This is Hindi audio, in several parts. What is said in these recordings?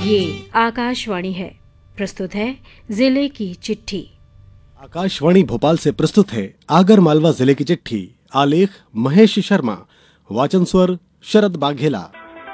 ये आकाशवाणी है। प्रस्तुत है जिले की चिट्ठी। आकाशवाणी भोपाल से प्रस्तुत है आगर मालवा जिले की चिट्ठी। आलेख महेश शर्मा, वाचन स्वर शरद बाघेला।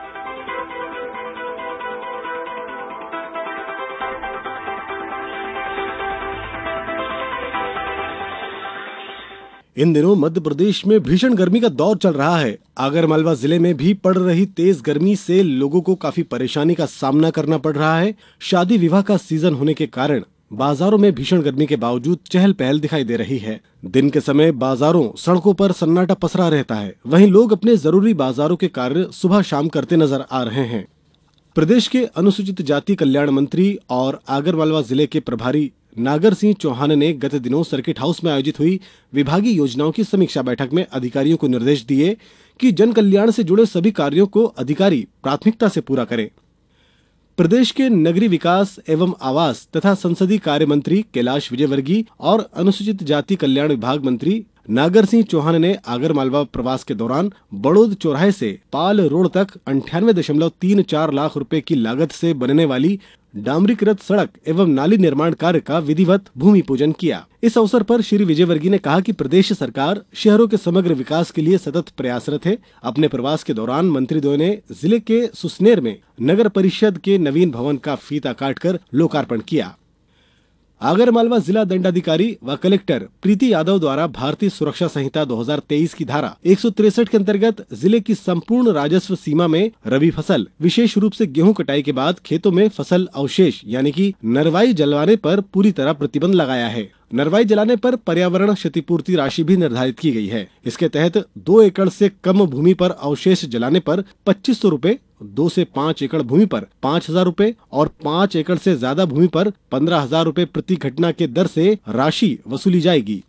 इन दिनों मध्य प्रदेश में भीषण गर्मी का दौर चल रहा है। आगर मालवा जिले में भी पड़ रही तेज गर्मी से लोगों को काफी परेशानी का सामना करना पड़ रहा है। शादी विवाह का सीजन होने के कारण बाजारों में भीषण गर्मी के बावजूद चहल पहल दिखाई दे रही है। दिन के समय बाजारों सड़कों पर सन्नाटा पसरा रहता है। वहीं लोग अपने जरूरी बाजारों के कार्य सुबह शाम करते नजर आ रहे हैं। प्रदेश के अनुसूचित जाति कल्याण मंत्री और आगर मालवा जिले के प्रभारी नागर सिंह चौहान ने गत दिनों सर्किट हाउस में आयोजित हुई विभागीय योजनाओं की समीक्षा बैठक में अधिकारियों को निर्देश दिए कि जन कल्याण से जुड़े सभी कार्यों को अधिकारी प्राथमिकता से पूरा करें। प्रदेश के नगरीय विकास एवं आवास तथा संसदीय कार्य मंत्री कैलाश विजयवर्गीय और अनुसूचित जाति कल्याण विभाग मंत्री नागर सिंह चौहान ने आगर मालवा प्रवास के दौरान बड़ौद चौराहे से पाल रोड तक 98.34 लाख रुपए की लागत से बनने वाली डामरीकृत सड़क एवं नाली निर्माण कार्य का विधिवत भूमि पूजन किया। इस अवसर पर श्री विजयवर्गीय ने कहा कि प्रदेश सरकार शहरों के समग्र विकास के लिए सतत प्रयासरत है। अपने प्रवास के दौरान मंत्रीद्वय ने जिले के सुसनेर में नगर परिषद के नवीन भवन का फीता काटकर लोकार्पण किया। आगर मालवा जिला दंडाधिकारी व कलेक्टर प्रीति यादव द्वारा भारतीय सुरक्षा संहिता 2023 की धारा 163 के अंतर्गत जिले की संपूर्ण राजस्व सीमा में रबी फसल विशेष रूप से गेहूं कटाई के बाद खेतों में फसल अवशेष यानी कि नरवाई जलवाने पर पूरी तरह प्रतिबंध लगाया है। नरवाई जलाने पर पर्यावरण क्षतिपूर्ति राशि भी निर्धारित की गई है। इसके तहत 2 एकड़ से कम भूमि पर अवशेष जलाने पर 2500 रूपए, 2 से 5 एकड़ भूमि पर 5000 रूपए और 5 एकड़ से ज्यादा भूमि पर 15,000 रूपए प्रति घटना के दर से राशि वसूली जाएगी।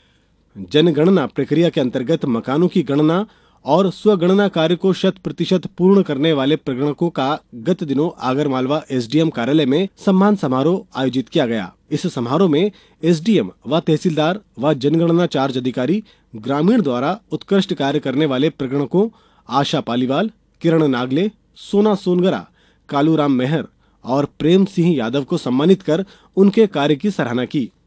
जनगणना प्रक्रिया के अंतर्गत मकानों की गणना और स्वगणना कार्य को 100% पूर्ण करने वाले प्रगणकों का गत दिनों आगर मालवा एसडीएम कार्यालय में सम्मान समारोह आयोजित किया गया। इस समारोह में एसडीएम व तहसीलदार व जनगणना चार्ज अधिकारी ग्रामीण द्वारा उत्कृष्ट कार्य करने वाले प्रगणकों आशा पालीवाल, किरण नागले, सोना सोनगरा, कालूराम मेहर और प्रेम सिंह यादव को सम्मानित कर उनके कार्य की सराहना की।